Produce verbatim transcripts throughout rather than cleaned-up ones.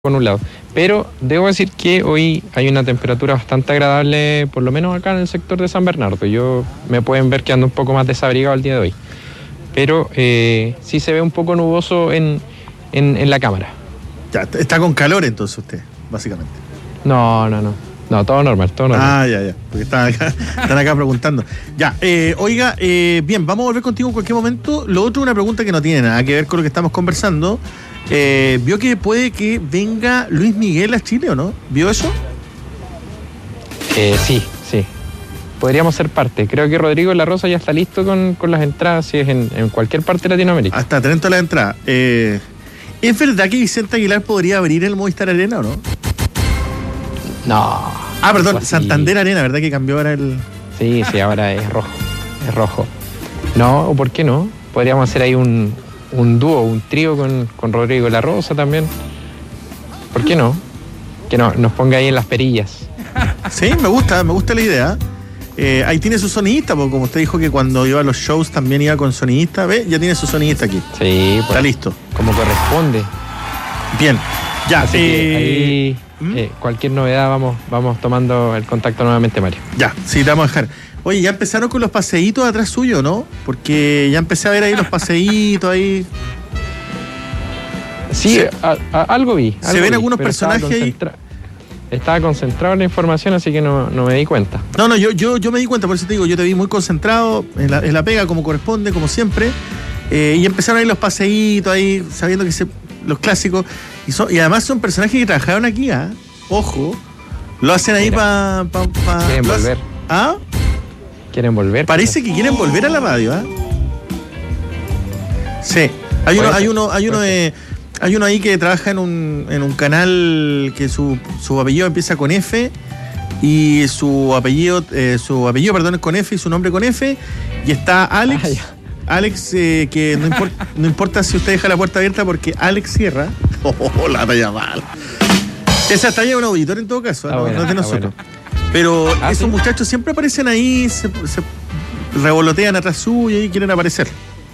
con un lado. Pero debo decir que hoy hay una temperatura bastante agradable, por lo menos acá en el sector de San Bernardo. Yo me pueden ver que ando un poco más desabrigado el día de hoy. Pero eh, sí se ve un poco nuboso en, en, en la cámara. Ya, está con calor entonces usted, básicamente. No, no, no. No, todo normal, todo normal. Ah, ya, ya. Porque están acá, están acá preguntando. Ya, eh, oiga, eh, bien, vamos a volver contigo en cualquier momento. Lo otro es una pregunta que no tiene nada que ver con lo que estamos conversando. Eh, ¿Vio que puede que venga Luis Miguel a Chile o no? ¿Vio eso? Eh, sí, sí. Podríamos ser parte. Creo que Rodrigo La Rosa ya está listo con, con las entradas, si es en, en cualquier parte de Latinoamérica. Hasta atento a la entrada. Eh, ¿Es verdad que Vicente Aguilar podría abrir el Movistar Arena o no? No. Ah, perdón, así. Santander Arena, ¿verdad que cambió ahora el...? Sí, sí, ahora es rojo. Es rojo. No, ¿o por qué no? Podríamos hacer ahí un, un dúo, un trío con, con Rodrigo La Rosa también. ¿Por qué no? Que no, nos ponga ahí en las perillas. Sí, me gusta, me gusta la idea. Eh, ahí tiene su sonidista, porque como usted dijo que cuando iba a los shows también iba con sonidista, ¿ve? Ya tiene su sonidista aquí. Sí, pues, está listo. Como corresponde. Bien, ya. Así eh, que ahí, ¿Mm? eh, cualquier novedad vamos, vamos tomando el contacto nuevamente, Mario. Ya, sí, te vamos a dejar. Oye, ya empezaron con los paseitos atrás suyo, ¿no? Porque ya empecé a ver ahí los paseitos ahí. Sí, se, a, a, algo vi. Algo se ven vi, algunos personajes estaba ahí. Estaba concentrado en la información, así que no, no me di cuenta. No, no, yo, yo, yo me di cuenta, por eso te digo, yo te vi muy concentrado en la, en la pega, como corresponde, como siempre. Eh, y empezaron ahí los paseitos, ahí, sabiendo que se, los clásicos. Y, son, y además son personajes que trabajaron aquí, ¿ah? ¿eh? Ojo. Lo hacen ahí para... Pa, pa, quieren volver. Hacen, ¿ah? Quieren volver. Parece que quieren volver a la radio, ¿ah? ¿eh? Sí. Hay uno, hay uno, hay uno de... Hay uno ahí que trabaja en un, en un canal que su, su apellido empieza con F y su apellido, eh, su apellido, perdón, es con F y su nombre con F. Y está Alex. Ay. Alex, eh, que no, import, no importa si usted deja la puerta abierta porque Alex cierra. Oh, la talla mal. Esa talla es un auditor en todo caso, ah, no, bueno, no es de nosotros. Bueno. Pero ah, esos ¿sí? muchachos siempre aparecen ahí, se, se revolotean atrás suyo y quieren aparecer.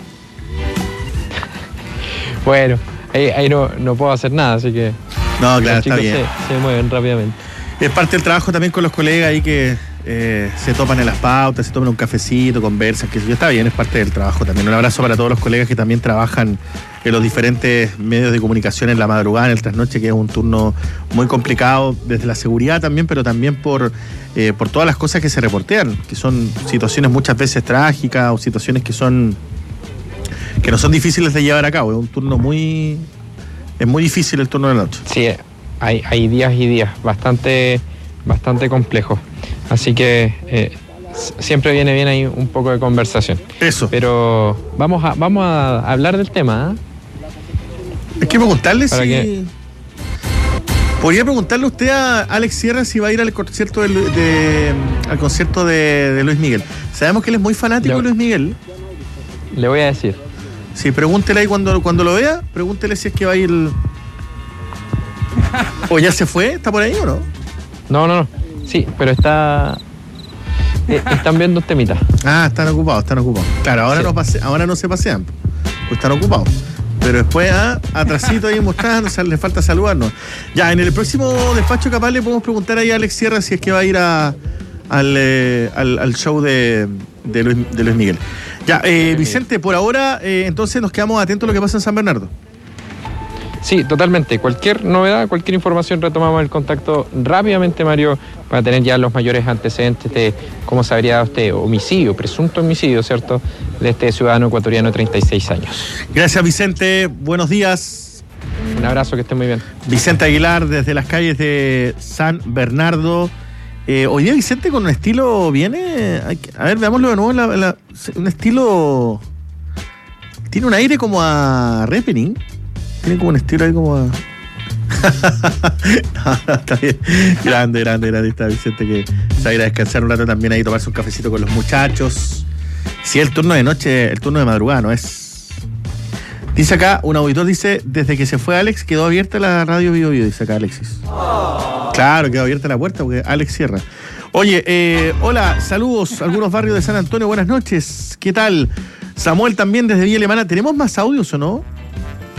Bueno. Ahí, ahí no, no puedo hacer nada, así que... No, claro, está bien. Se, se mueven rápidamente. Es parte del trabajo también con los colegas ahí que eh, se topan en las pautas, se toman un cafecito, conversan, que está bien, es parte del trabajo también. Un abrazo para todos los colegas que también trabajan en los diferentes medios de comunicación en la madrugada, en el trasnoche, que es un turno muy complicado desde la seguridad también, pero también por, eh, por todas las cosas que se reportean, que son situaciones muchas veces trágicas o situaciones que son... que no son difíciles de llevar a cabo, es un turno muy... es muy difícil el turno de la noche. Sí, hay, hay días y días bastante, bastante complejos, así que eh, siempre viene bien ahí un poco de conversación. Eso. Pero vamos a, vamos a hablar del tema, ¿eh? Es que preguntarle Para si... que... Podría preguntarle a usted a Alex Sierra si va a ir al concierto de, de, al concierto de, de Luis Miguel. Sabemos que él es muy fanático Le... de Luis Miguel. Le voy a decir. Sí, pregúntele ahí cuando, cuando lo vea, pregúntele si es que va a ir... ¿O ya se fue? ¿Está por ahí o no? No, no, no. Sí, pero está... Eh, están viendo temitas. Ah, están ocupados, están ocupados. Claro, ahora, sí. no, pase, ahora no se pasean, pues están ocupados. Pero después, ah, atrasito ahí mostrando, o sea, le falta saludarnos. Ya, en el próximo despacho capaz le podemos preguntar ahí a Alex Sierra si es que va a ir a, al, eh, al, al show de, de, Luis, de Luis Miguel. Ya, eh, Vicente, por ahora, eh, entonces nos quedamos atentos a lo que pasa en San Bernardo. Sí, totalmente. Cualquier novedad, cualquier información, retomamos el contacto rápidamente, Mario, para tener ya los mayores antecedentes de cómo se habría dado este homicidio, presunto homicidio, ¿cierto?, de este ciudadano ecuatoriano de treinta y seis años. Gracias, Vicente. Buenos días. Un abrazo, que esté muy bien. Vicente Aguilar, desde las calles de San Bernardo. Eh, hoy día Vicente con un estilo viene... A ver, veámoslo de nuevo. La, la, un estilo... Tiene un aire como a Repening. Tiene como un estilo ahí como a... no, no, está bien. Grande, grande, grande está Vicente, que se va a ir a descansar un rato también ahí, tomarse un cafecito con los muchachos. Sí, el turno de noche, el turno de madrugada, ¿no es? Dice acá, un auditor dice, desde que se fue Alex quedó abierta la radio Bio Bio, dice acá Alexis. Oh. Claro, quedó abierta la puerta porque Alex cierra. Oye, eh, hola, saludos a algunos barrios de San Antonio, buenas noches, ¿qué tal? Samuel también desde Villa Alemana. ¿Tenemos más audios o no?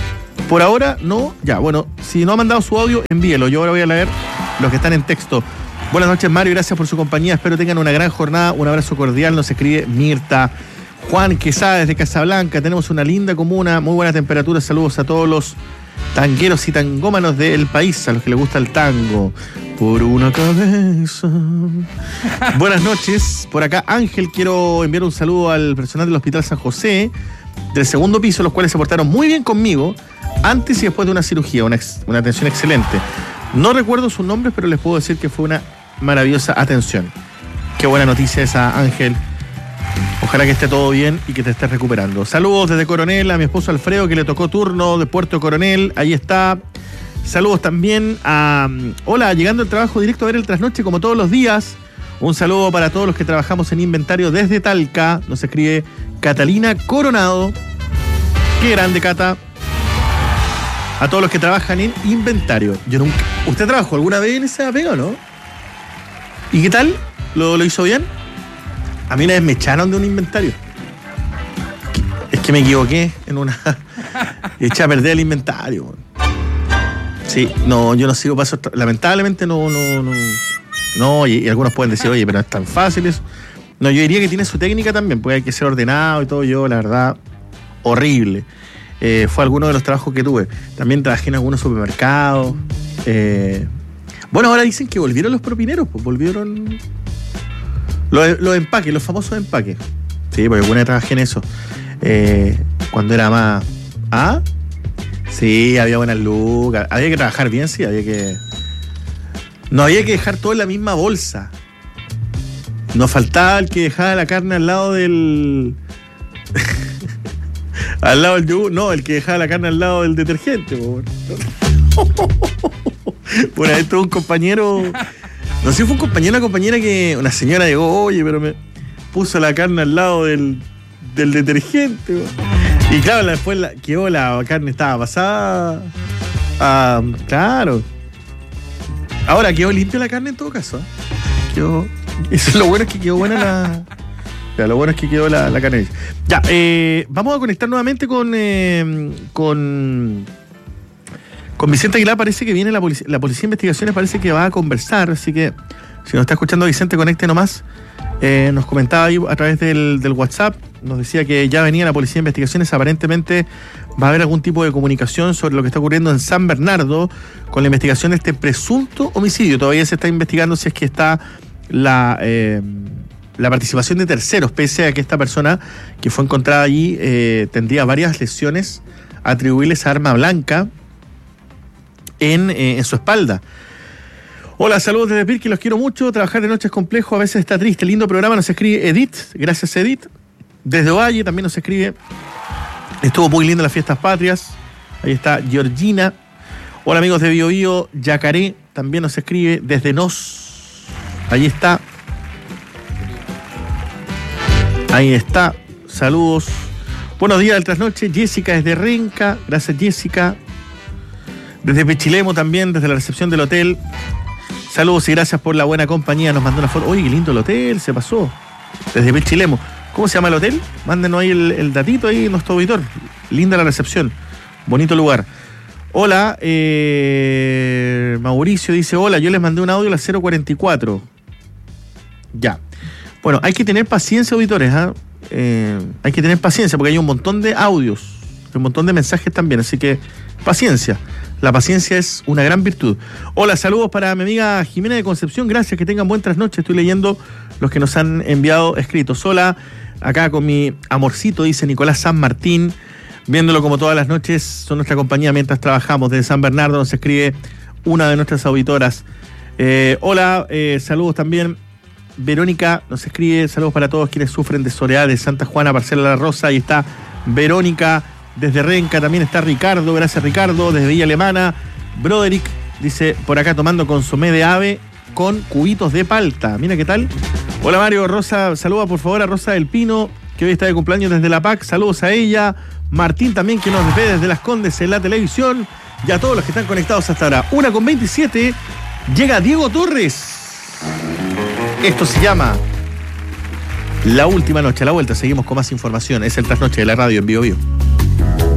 Por ahora, no. Ya, bueno, si no ha mandado su audio, envíelo. Yo ahora voy a leer los que están en texto. Buenas noches, Mario. Gracias por su compañía. Espero tengan una gran jornada. Un abrazo cordial. Nos escribe Mirta. Juan Quesada desde Casablanca. Tenemos una linda comuna, muy buena temperatura. Saludos a todos los tangueros y tangómanos del país, a los que les gusta el tango. Por una cabeza. Buenas noches. Por acá, Ángel, quiero enviar un saludo al personal del Hospital San José, del segundo piso, los cuales se portaron muy bien conmigo, antes y después de una cirugía, una, ex, una atención excelente. No recuerdo sus nombres, pero les puedo decir que fue una maravillosa atención. Qué buena noticia esa, Ángel. Ojalá que esté todo bien y que te estés recuperando. Saludos desde Coronel a mi esposo Alfredo, que le tocó turno de Puerto Coronel. Ahí está. Saludos también a... Hola, llegando al trabajo directo a ver el trasnoche como todos los días. Un saludo para todos los que trabajamos en inventario desde Talca. Nos escribe Catalina Coronado. Qué grande, Cata. A todos los que trabajan en inventario. Yo nunca... ¿Usted trabajó alguna vez en esa pega o no? ¿Y qué tal? ¿Lo, lo hizo bien? A mí una vez me echaron de un inventario. Es que me equivoqué en una... Eché a perder el inventario. Sí, no, yo no sigo pasos... Lamentablemente no... No, no, no y, y algunos pueden decir, oye, pero no es tan fácil eso. No, yo diría que tiene su técnica también, porque hay que ser ordenado y todo. Yo, la verdad, horrible. Eh, fue alguno de los trabajos que tuve. También trabajé en algunos supermercados. Eh, bueno, ahora dicen que volvieron los propineros, pues volvieron... Los, los empaques, los famosos empaques. Sí, porque alguna vez trabajé en eso. Eh, cuando era más... ¿Ah? Sí, había buenas lucas. Había que trabajar bien, sí, había que... No había que dejar todo en la misma bolsa. No faltaba el que dejaba la carne al lado del... al lado del yogur. No, el que dejaba la carne al lado del detergente. Por Por ahí tuvo un compañero... No sé si fue un compañero o una compañera que... Una señora llegó, oye, pero me puso la carne al lado del, del detergente. Bro. Y claro, después la, quedó la carne, estaba pasada. Ah, claro. Ahora quedó limpia la carne en todo caso. Quedó, eso es lo bueno, es que quedó buena la... Ya, lo bueno es que quedó la, la carne. Ya, eh, vamos a conectar nuevamente con... Eh, con... Con Vicente Aguilar. Parece que viene la policía, la policía de investigaciones, parece que va a conversar, así que si nos está escuchando Vicente, conecte nomás. Eh, nos comentaba ahí a través del, del WhatsApp, nos decía que ya venía la policía de investigaciones, aparentemente va a haber algún tipo de comunicación sobre lo que está ocurriendo en San Bernardo con la investigación de este presunto homicidio. Todavía se está investigando si es que está la, eh, la participación de terceros, pese a que esta persona que fue encontrada allí eh, tendría varias lesiones atribuibles a arma blanca En, eh, en su espalda. Hola, saludos desde Pirque, los quiero mucho. Trabajar de noche es complejo, a veces está triste. Lindo programa, nos escribe Edith. Gracias, Edith. Desde Ovalle también nos escribe. Estuvo muy linda las fiestas patrias. Ahí está Georgina. Hola, amigos de Bio Bio. Yacaré también nos escribe desde Nos. Ahí está. Ahí está. Saludos. Buenos días del trasnoche. Jessica desde Renca. Gracias, Jessica. Desde Pichilemu también, desde la recepción del hotel. Saludos y gracias por la buena compañía. Nos mandó una foto. Oye, qué lindo el hotel, se pasó. Desde Pichilemu. ¿Cómo se llama el hotel? Mándenos ahí el, el datito ahí en nuestro auditor. Linda la recepción. Bonito lugar. Hola, eh, Mauricio dice, hola, yo les mandé un audio a las cero cuarenta y cuatro. Ya. Bueno, hay que tener paciencia, auditores. ¿eh? Eh, hay que tener paciencia porque hay un montón de audios. Un montón de mensajes también, así que paciencia. La paciencia es una gran virtud. Hola, saludos para mi amiga Jimena de Concepción. Gracias, que tengan buenas noches. Estoy leyendo los que nos han enviado escritos. Hola, acá con mi amorcito, dice Nicolás San Martín. Viéndolo como todas las noches, son nuestra compañía mientras trabajamos. Desde San Bernardo nos escribe una de nuestras auditoras. Eh, hola, eh, saludos también. Verónica nos escribe, saludos para todos quienes sufren de soledad de Santa Juana, Parcela La Rosa. Ahí está Verónica. Desde Renca también está Ricardo, gracias Ricardo. Desde Villa Alemana, Broderick dice, por acá tomando consomé de ave con cubitos de palta. Mira qué tal. Hola Mario, Rosa, saluda por favor a Rosa del Pino, que hoy está de cumpleaños desde la P A C. Saludos a ella. Martín también, que nos ve desde Las Condes en la televisión. Y a todos los que están conectados hasta ahora. una con veintisiete, llega Diego Torres. Esto se llama La Última Noche. A la vuelta seguimos con más información. Es el trasnoche de la radio en Bio Bio.